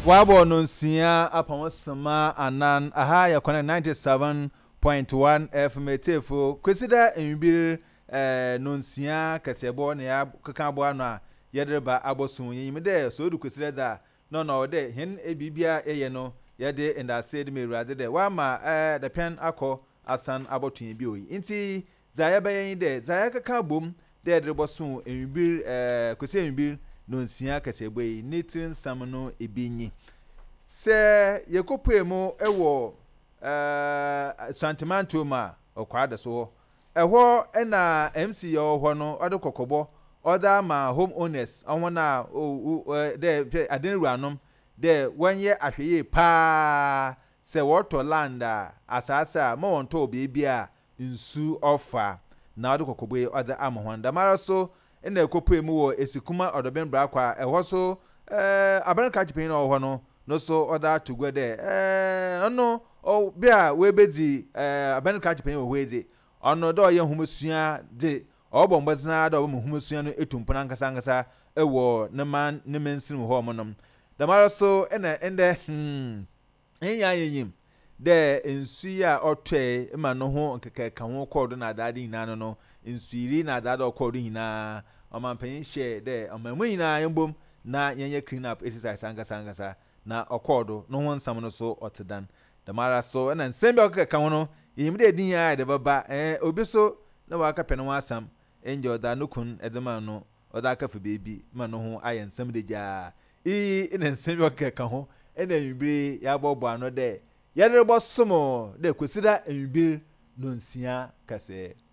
Wabo nonsia apamosama anan aha yakona 97.1 FM tefo kwesida enbir nonsia kasebo na ya kakabo ano a yedreba abosun yimde so du kwesida da no de hen ebibia eye no yede enda said me rather de wa ma the pen akọ asan abotun bi oyi nti zaya bayen de zaya kakabom de drebosun enbir kwesida enbir nonsia kasebo yi nitin samno ebinyi se yekopuemu ewo santimanto ma okwada so eho na MC yo ho no ode kokobo oda ma home owners onwona de adenruanom de wanye ahweye pa se water land asasa ma wonto bebia nsu ofa na ode kokobo oda amahwanda mara so na ekopuemu wo esikuma odoben bra kwa eho so abaranka chipen no ho no so other to go there ono o bia we bedi abenuka chipen o weze ono do ye humusua de obombazina do humusua no etumpana nkasa ewo ne man ne mensin ho monom da mara so ende enya yeyim de ensuya otwe ma no ho nkeke ka ho kodo na adade hina no ensuiri na adade kodo hina omampanyin share de omamu hina yembom na yenye clean up exercise angasa na okodo no ho nsam no so otedan da mara so na nsembe okeka hono yimde din ya de baba obi so na waka pene ho asam enje oda nukun edema no oda kafa bebi ma no ho aye nsam de ja na nsembe okeka ho na yibire ya bobo ano de yedere bosomo de kwesida yibire no nsia kase